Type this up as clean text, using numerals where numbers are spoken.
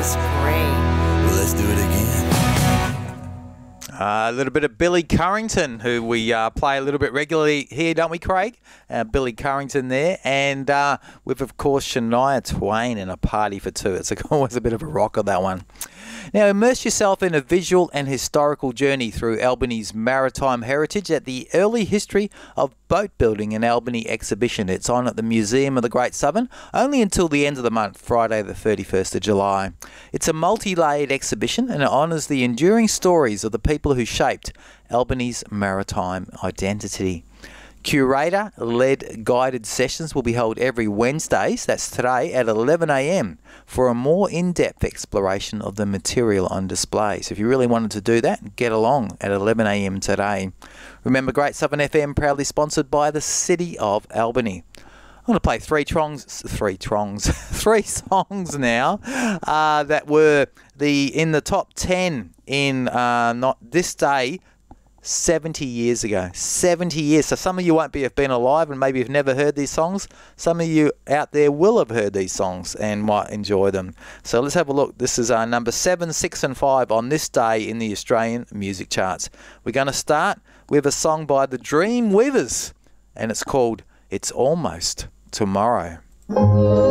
was great. Well, let's do it again. A little bit of Billy Currington, who we play a little bit regularly here, don't we, Craig? Billy Currington there. And with, of course, Shania Twain and A Party for Two. It's always a bit of a rocker, that one. Now, immerse yourself in a visual and historical journey through Albany's maritime heritage at the early history of boat building in Albany exhibition. It's on at the Museum of the Great Southern, only until the end of the month, Friday the 31st of July. It's a multi-layered exhibition and it honours the enduring stories of the people who shaped Albany's maritime identity. Curator-led guided sessions will be held every Wednesdays, that's today, at 11 a.m. for a more in-depth exploration of the material on display. So if you really wanted to do that, get along at 11 a.m. today. Remember, Great Southern FM proudly sponsored by the City of Albany. I'm going to play three songs now that were in the top 10 in not this day, 70 years ago. 70 years. So some of you won't have been alive and maybe have never heard these songs. Some of you out there will have heard these songs and might enjoy them. So let's have a look. This is number 7, 6 and 5 on this day in the Australian music charts. We're going to start with a song by the Dream Weavers and it's called It's Almost Tomorrow.